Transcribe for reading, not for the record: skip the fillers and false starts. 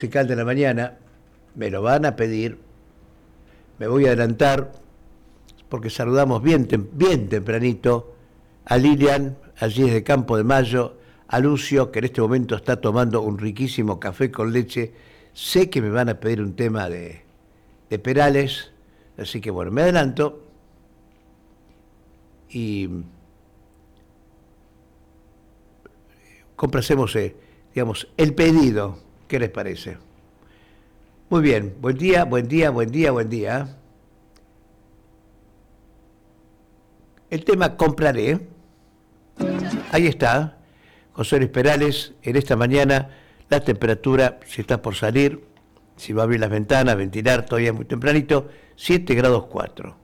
Musical de la mañana, me lo van a pedir, me voy a adelantar, porque saludamos bien tempranito a Lilian, allí desde Campo de Mayo, a Lucio, que en este momento está tomando un riquísimo café con leche. Sé que me van a pedir un tema de Perales, así que bueno, me adelanto y complacemos, digamos, el pedido. ¿Qué les parece? Muy bien, buen día. El tema compraré. Ahí está, José Luis Perales, en esta mañana la temperatura, si está por salir, si va a abrir las ventanas, ventilar, todavía muy tempranito, 7 grados 4.